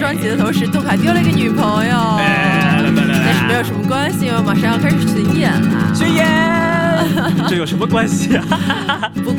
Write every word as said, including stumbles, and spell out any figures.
双节的同时，杜卡丢了一个女朋友， 哎， 但是没有什么关系，我马上要开始巡演了。 巡演，这有什么关系啊？ 不